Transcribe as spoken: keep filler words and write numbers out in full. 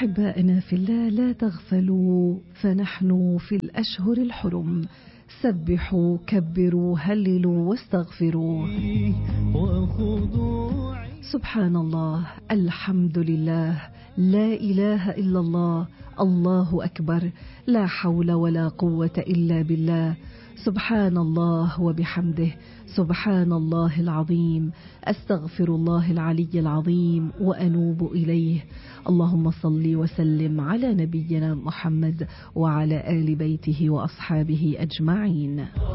أحبائنا في الله، لا تغفلوا فنحن في الأشهر الحرم. سبحوا كبروا هللوا واستغفروا. سبحان الله، الحمد لله، لا إله إلا الله، الله أكبر، لا حول ولا قوة إلا بالله. سبحان الله وبحمده، سبحان الله العظيم. أستغفر الله العلي العظيم وأنوب إليه. اللهم صل وسلم على نبينا محمد وعلى آل بيته وأصحابه أجمعين.